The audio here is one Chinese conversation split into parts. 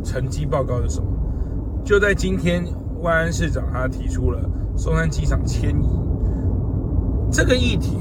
成绩报告是什么？就在今天，万安市长他提出了松山机场迁移这个议题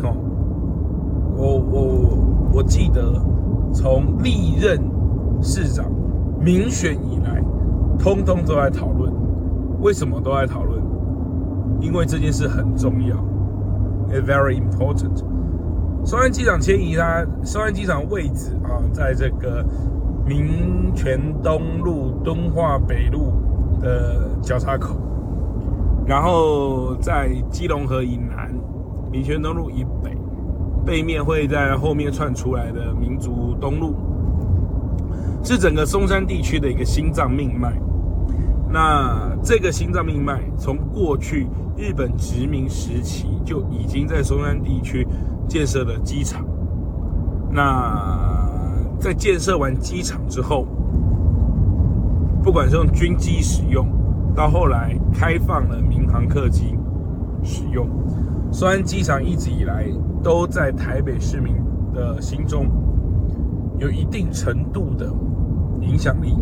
我记得从历任市长民选以来，通通都在讨论。为什么都在讨论？因为这件事很重要 ，it's very important。松山机场迁移，松山机场位置在这个民权东路、敦化北路的交叉口，然后在基隆河以南、民权东路以北，背面会在后面串出来的民族东路，是整个松山地区的一个心脏命脉。那这个心脏命脉，从过去日本殖民时期就已经在松山地区建设了机场。那在建设完机场之后，不管是用军机使用，到后来开放了民航客机使用，松山机场一直以来都在台北市民的心中有一定程度的影响力。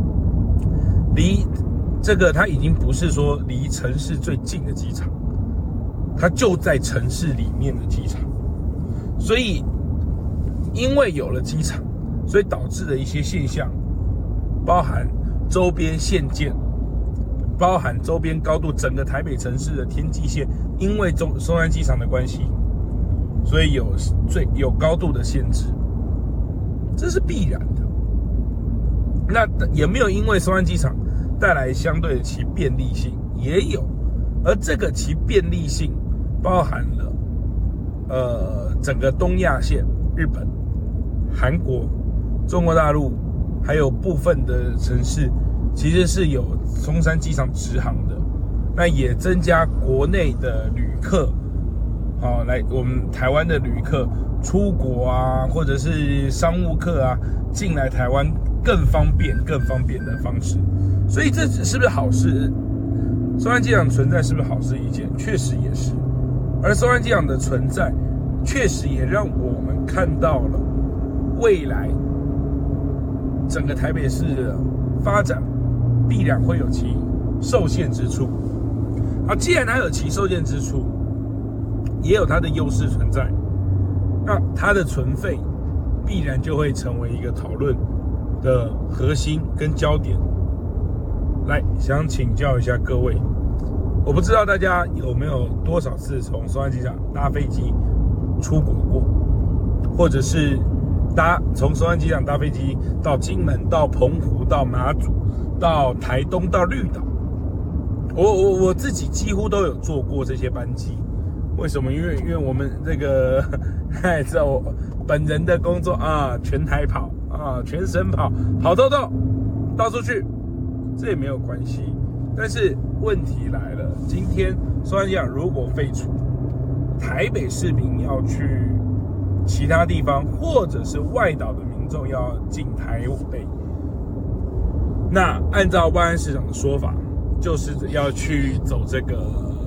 它已经不是说离城市最近的机场，它就在城市里面的机场。所以因为有了机场，所以导致的一些现象，包含周边线建，包含周边高度，整个台北城市的天际线，因为松山机场的关系，所以有高度的限制，这是必然的。那也没有因为松山机场带来相对的其便利性，也有，而这个其便利性包含了整个东亚线，日本、韩国、中国大陆，还有部分的城市其实是有松山机场直航的，那也增加国内的旅客，来我们台湾的旅客出国啊，或者是商务客啊进来台湾更方便的方式。所以这是不是好事？松山机场存在是不是好事一件？确实也是。而松山机场的存在，确实也让我们看到了未来整个台北市的发展必然会有其受限之处。既然它有其受限之处，也有它的优势存在，那它的存废必然就会成为一个讨论的核心跟焦点。来，想请教一下各位，我不知道大家有没有多少次从松山机场搭飞机出国过，或者是从松山机场搭飞机到金门、到澎湖、到马祖、到台东、到绿岛。我自己几乎都有坐过这些班机。为什么？因为我们这个知道我本人的工作全台跑全省跑透透，到处去。这也没有关系，但是问题来了，今天松山机场如果废除，台北市民要去其他地方，或者是外岛的民众要进台北，那按照万安市长的说法，就是要去走这个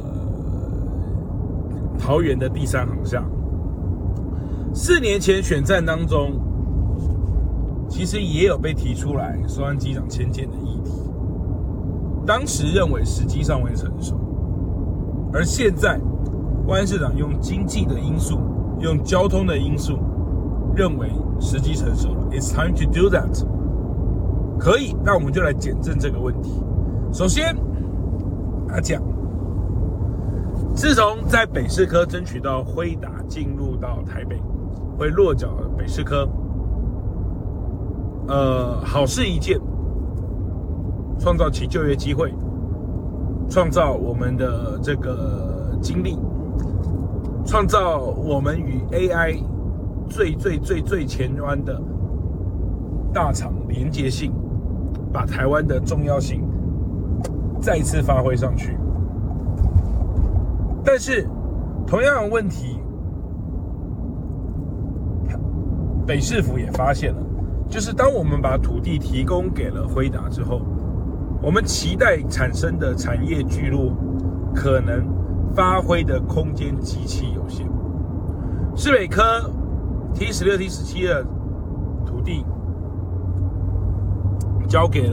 桃园的第3航厦。4年前选战当中，其实也有被提出来松山机场迁建的议题。当时认为时机尚未成熟，而现在万安市长用经济的因素，用交通的因素，认为时机成熟了 ，It's time to do that。可以，那我们就来检证这个问题。首先，他讲，自从在北市科争取到辉达进入到台北，会落脚的北市科，好事一件。创造其就业机会，创造我们的这个经历，创造我们与 AI 最前端的大厂连接性，把台湾的重要性再次发挥上去。但是同样的问题，北市府也发现了，就是当我们把土地提供给了辉达之后，我们期待产生的产业聚落，可能发挥的空间极其有限。市北科 T16、T17的土地交给了